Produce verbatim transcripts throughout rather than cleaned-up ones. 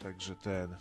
także ten...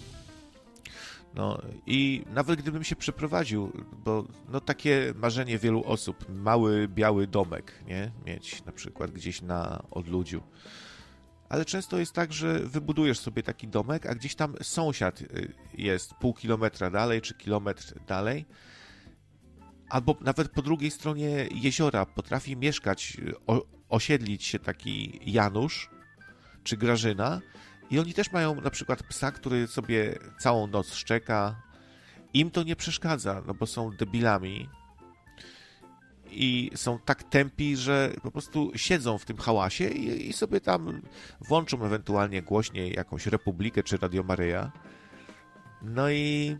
No i nawet gdybym się przeprowadził, bo no takie marzenie wielu osób, mały, biały domek, nie? Mieć na przykład gdzieś na odludziu. Ale często jest tak, że wybudujesz sobie taki domek, a gdzieś tam sąsiad jest pół kilometra dalej, czy kilometr dalej, albo nawet po drugiej stronie jeziora potrafi mieszkać, o, osiedlić się taki Janusz, czy Grażyna, i oni też mają na przykład psa, który sobie całą noc szczeka. Im to nie przeszkadza, no bo są debilami i są tak tępi, że po prostu siedzą w tym hałasie i, i sobie tam włączą ewentualnie głośniej jakąś Republikę czy Radio Maryja. No i...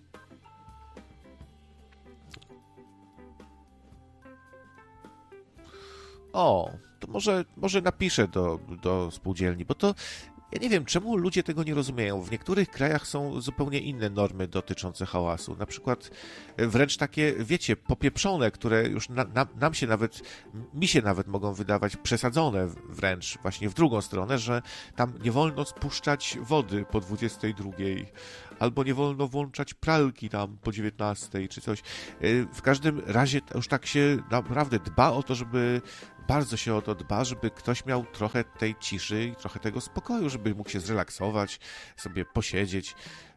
O, to może, może napiszę do, do spółdzielni, bo to... Ja nie wiem, czemu ludzie tego nie rozumieją. W niektórych krajach są zupełnie inne normy dotyczące hałasu. Na przykład wręcz takie, wiecie, popieprzone, które już na, na, nam się nawet, mi się nawet mogą wydawać przesadzone wręcz właśnie w drugą stronę, że tam nie wolno spuszczać wody po dwudziestej drugiej, albo nie wolno włączać pralki tam po dziewiętnastej czy coś. W każdym razie już tak się naprawdę dba o to, żeby bardzo się o to dba, żeby ktoś miał trochę tej ciszy i trochę tego spokoju, żeby mógł się zrelaksować, sobie posiedzieć.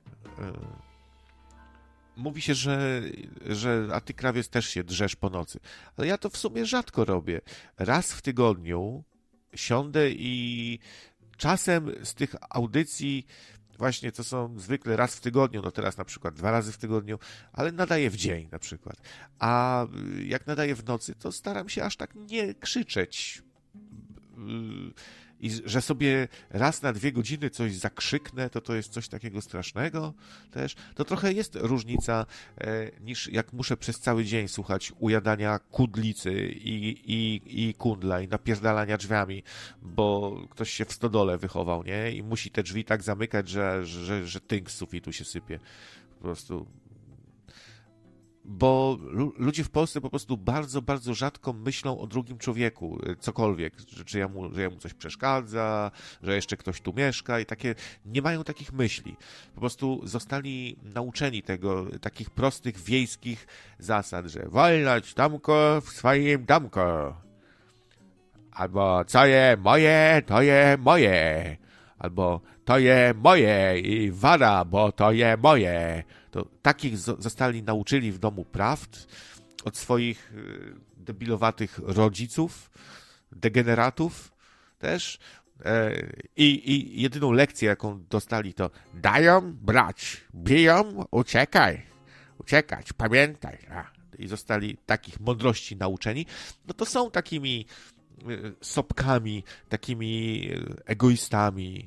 Mówi się, że, że a ty, krawiec, też się drzesz po nocy. Ale ja to w sumie rzadko robię. Raz w tygodniu siądę i czasem z tych audycji właśnie to są zwykle raz w tygodniu, no teraz na przykład dwa razy w tygodniu, ale nadaję w dzień na przykład. A jak nadaję w nocy, to staram się aż tak nie krzyczeć. I że sobie raz na dwie godziny coś zakrzyknę, to to jest coś takiego strasznego też. To trochę jest różnica e, niż jak muszę przez cały dzień słuchać ujadania kudlicy i, i, i kundla i napierdalania drzwiami, bo ktoś się w stodole wychował, nie? I musi te drzwi tak zamykać, że, że, że tynk z sufitu się sypie. Po prostu... Bo ludzie w Polsce po prostu bardzo, bardzo rzadko myślą o drugim człowieku, cokolwiek, że, czy ja mu, że ja mu coś przeszkadza, że jeszcze ktoś tu mieszka i takie, nie mają takich myśli. Po prostu zostali nauczeni tego, takich prostych, wiejskich zasad, że wolność domko w swoim domku. Albo co je moje, to je moje. Albo to je moje i wara, bo to je moje. To takich zostali nauczyli w domu prawd od swoich debilowatych rodziców, degeneratów też. I, i jedyną lekcję, jaką dostali, to dają brać, biją, uciekaj, uciekać, pamiętaj. I zostali takich mądrości nauczeni. No to są takimi sopkami, takimi egoistami,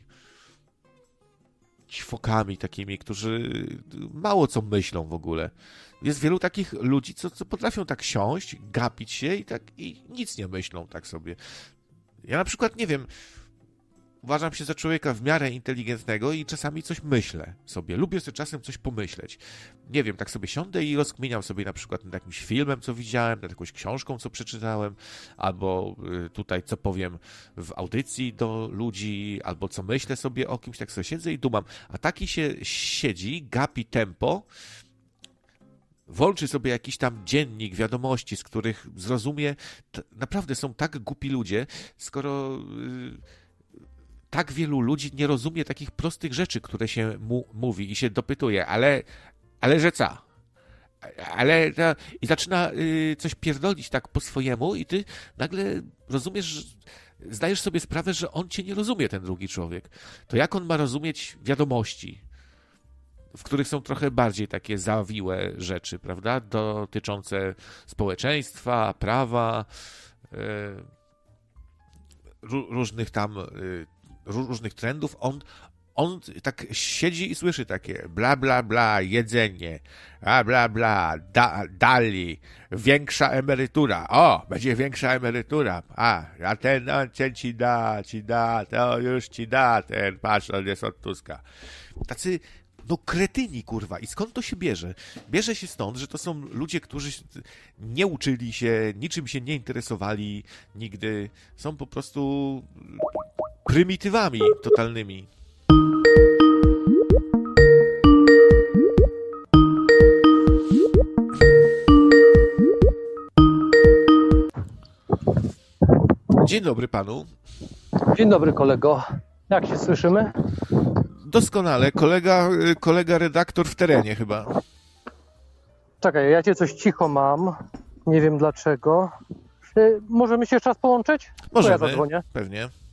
ćwokami takimi, którzy mało co myślą w ogóle. Jest wielu takich ludzi, co, co potrafią tak siąść, gapić się i tak i nic nie myślą tak sobie. Ja na przykład, nie wiem, uważam się za człowieka w miarę inteligentnego i czasami coś myślę sobie. Lubię sobie czasem coś pomyśleć. Nie wiem, tak sobie siądę i rozkminiam sobie na przykład nad jakimś filmem, co widziałem, nad jakąś książką, co przeczytałem, albo tutaj, co powiem w audycji do ludzi, albo co myślę sobie o kimś, tak sobie siedzę i dumam. A taki się siedzi, gapi tempo, włączy sobie jakiś tam dziennik wiadomości, z których zrozumie, t- naprawdę są tak głupi ludzie, skoro... Yy, tak wielu ludzi nie rozumie takich prostych rzeczy, które się mu mówi i się dopytuje, ale, ale że co? Ale to... I zaczyna y, coś pierdolić tak po swojemu i ty nagle rozumiesz, zdajesz sobie sprawę, że on cię nie rozumie, ten drugi człowiek. To jak on ma rozumieć wiadomości, w których są trochę bardziej takie zawiłe rzeczy, prawda? Dotyczące społeczeństwa, prawa, y, różnych tam y, różnych trendów, on, on tak siedzi i słyszy takie bla, bla, bla, jedzenie, a bla, bla, da, dali, większa emerytura, o, będzie większa emerytura, a, a ten, on cię ci da, ci da, to już ci da, ten, patrz, on jest od Tuska. Tacy, no kretyni, kurwa, i skąd to się bierze? Bierze się stąd, że to są ludzie, którzy nie uczyli się, niczym się nie interesowali nigdy, są po prostu prymitywami totalnymi. Dzień dobry panu. Dzień dobry, kolego. Jak się słyszymy? Doskonale. Kolega, kolega redaktor w terenie chyba. Czekaj, ja cię coś cicho mam. Nie wiem dlaczego. Czy możemy się jeszcze raz połączyć? To ja Możemy, zadzwonię. pewnie.